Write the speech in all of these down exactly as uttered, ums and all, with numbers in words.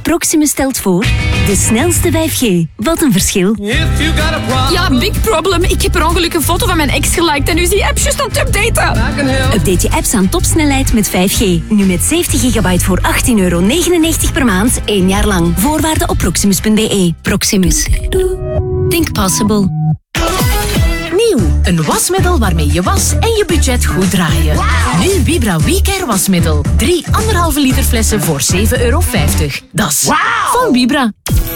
Proximus stelt voor de snelste vijf G. Wat een verschil. Ja, big problem. Ik heb per ongeluk een foto van mijn ex geliked en nu is die app juist aan het updaten. Update je apps aan topsnelheid met vijf G. Nu met zeventig gigabyte voor achttien euro negenennegentig per maand, één jaar lang. Voorwaarden op proximus punt b e. Proximus. Think possible. Nieuw, een wasmiddel waarmee je was en je budget goed draaien. Nu Vibra WeCare wasmiddel. Drie anderhalve liter flessen voor zeven euro vijftig. Dat is van Vibra.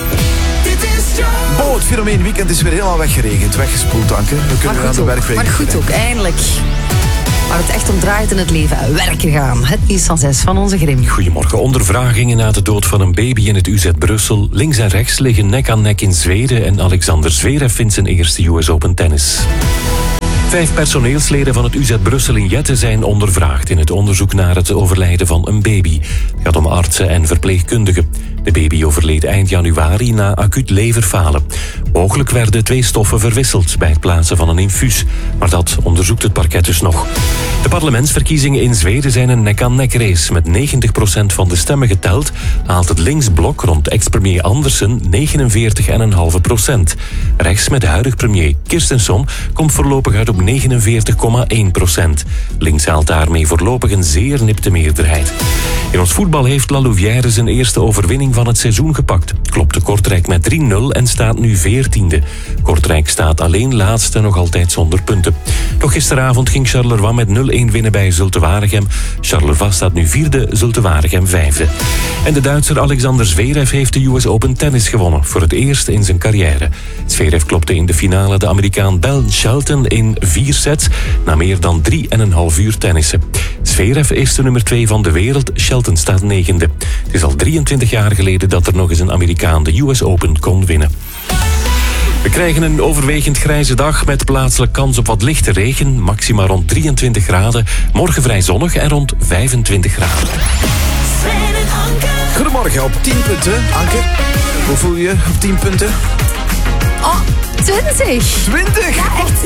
Bo, het fenomeen weekend is weer helemaal weggeregend, weggespoeld, Anke. We kunnen weer aan de werkweek. Maar goed ook, eindelijk. Waar het echt om draait in het leven, werken gaan. Het nieuws van zes van onze Grim. Goedemorgen. Ondervragingen na de dood van een baby in het U Z Brussel. Links en rechts liggen nek aan nek in Zweden en Alexander Zverev vindt zijn eerste U S Open tennis. Vijf personeelsleden van het U Z Brussel in Jette zijn ondervraagd in het onderzoek naar het overlijden van een baby. Het gaat om artsen en verpleegkundigen. De baby overleed eind januari na acuut leverfalen. Mogelijk werden twee stoffen verwisseld bij het plaatsen van een infuus. Maar dat onderzoekt het parket dus nog. De parlementsverkiezingen in Zweden zijn een nek-aan-nek race. Met negentig procent van de stemmen geteld haalt het linksblok rond ex-premier Andersen negenenveertig komma vijf procent. Rechts met de huidige premier Kirstensson komt voorlopig uit op negenenveertig komma één procent. Links haalt daarmee voorlopig een zeer nipte meerderheid. In ons voetbal heeft La Louvière zijn eerste overwinning van het seizoen gepakt. Klopte Kortrijk met drie nul en staat nu veertiende. Kortrijk staat alleen laatste, nog altijd zonder punten. Nog gisteravond ging Charleroi met nul een winnen bij Zulte Waregem. Charleroi staat nu vierde, Zulte Waregem vijfde. En de Duitser Alexander Zverev heeft de U S Open tennis gewonnen. Voor het eerst in zijn carrière. Zverev klopte in de finale de Amerikaan Ben Shelton in vier sets na meer dan drie en een half uur tennissen. Zverev is de nummer twee van de wereld. Shelton staat negende. Het is al drieëntwintig jaar geleden dat er nog eens een Amerikaan de U S Open kon winnen. We krijgen een overwegend grijze dag met plaatselijk kans op wat lichte regen. Maxima rond drieëntwintig graden. Morgen vrij zonnig en rond vijfentwintig graden. Goedemorgen, op tien punten. Anke, hoe voel je je op tien punten? Oh, twintig. twintig? Ja, echt.